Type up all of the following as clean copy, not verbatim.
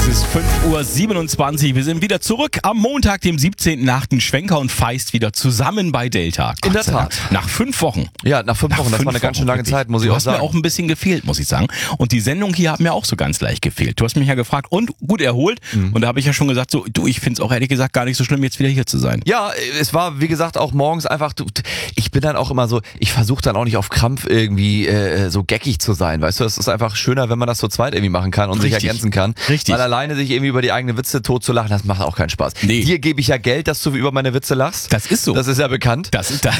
ist 5:27 Uhr. Wir sind wieder zurück am Montag, dem 17.8. Schwenker und Feist wieder zusammen bei Delta. In der Tat. Nach 5 Wochen. Ja, nach 5 Wochen. Das war eine ganz schön lange Zeit, muss ich auch sagen. Du hast mir auch ein bisschen gefehlt, muss ich sagen. Und die Sendung hier hat mir auch so ganz leicht gefehlt. Du hast mich ja gefragt und gut erholt. Und da habe ich ja schon gesagt, so, du, ich finde es auch ehrlich gesagt gar nicht so schlimm, jetzt wieder hier zu sein. Ja, es war, wie gesagt, auch morgens einfach, ich bin dann auch immer so, ich versuche dann auch nicht auf Krampf irgendwie so geckig zu sein, weißt du, es ist einfach schöner, wenn man das zu zweit irgendwie machen kann und sich ergänzen kann. Richtig. Weil alleine sich irgendwie über die eigenen Witze tot zu lachen, das macht auch keinen Spaß. Nee. Dir gebe ich ja Geld, dass du über meine Witze lachst. Das ist so. Das ist ja bekannt. Das ist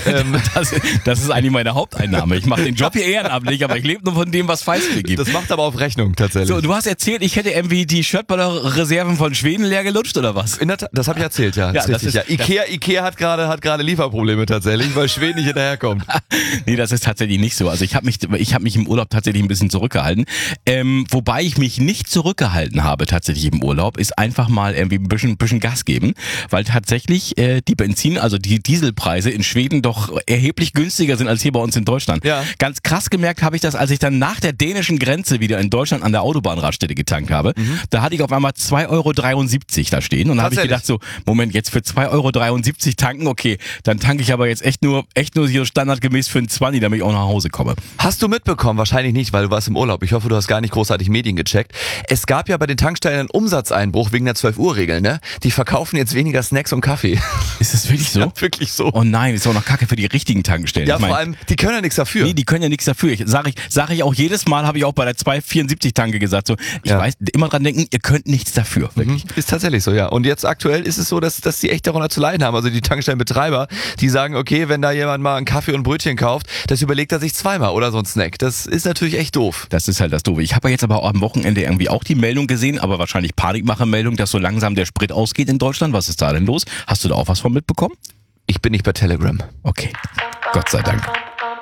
eigentlich meine Haupteinnahme. Ich mache den Job hier ehrenamtlich, aber ich lebe nur von dem, was Feist mir gibt. Das macht aber auf Rechnung tatsächlich. So, du hast erzählt, ich hätte irgendwie die Shirtballer-Reserven von Schweden leer gelutscht, oder was? In der Tat, das habe ich erzählt, ja. Ja, das ist richtig, ja. Ikea hat gerade Lieferprobleme tatsächlich, weil Schweden nicht hinterherkommt. Nee, das ist tatsächlich nicht so. Also ich habe mich im Urlaub tatsächlich ein bisschen zurückgehalten. Wobei ich mich nicht zurückgehalten habe tatsächlich im Urlaub, ist einfach mal irgendwie ein bisschen Gas geben, weil tatsächlich die die Dieselpreise in Schweden doch erheblich günstiger sind als hier bei uns in Deutschland. Ja. Ganz krass gemerkt habe ich das, als ich dann nach der dänischen Grenze wieder in Deutschland an der Autobahnraststätte getankt habe. Da hatte ich auf einmal 2,73 € da stehen und da habe ich gedacht so, Moment, jetzt für 2,73 € tanken, okay, dann tanke ich aber jetzt echt nur hier standardgemäß für einen 20, damit ich auch nach Hause komme. Hast du mitbekommen? Wahrscheinlich nicht, weil du warst im Urlaub. Ich hoffe, du hast gar nicht großartig Medien gecheckt. Es gab ja bei den Tankstellen einen Umsatzeinbruch wegen der 12-Uhr-Regel, ne? Die verkaufen jetzt weniger Snacks und Kaffee. Ist das wirklich so? Ja, wirklich so. Oh nein, ist auch noch Kacke für die richtigen Tankstellen. Ja, vor allem, die können ja nichts dafür. Nee, die können ja nichts dafür. Sag ich auch jedes Mal, habe ich auch bei der 2,74 Tanke gesagt, so, ich weiß, immer dran denken, ihr könnt nichts dafür. Wirklich. Ist tatsächlich so, ja. Und jetzt aktuell ist es so, dass die echt darunter zu leiden haben. Also die Tankstellenbetreiber, die sagen, okay, wenn da jemand mal einen Kaffee und ein Brötchen kauft, das überlegt er sich zweimal oder so ein Snack. Das ist natürlich echt doof. Das ist halt das Doofe. Ich habe ja jetzt aber auch am Wochenende irgendwie auch die Meldung gesehen, aber wahrscheinlich Panikmacher-Meldung, dass so langsam der Sprit ausgeht in Deutschland. Was ist da denn los? Hast du da auch was von mitbekommen? Ich bin nicht bei Telegram. Okay, Gott sei Dank.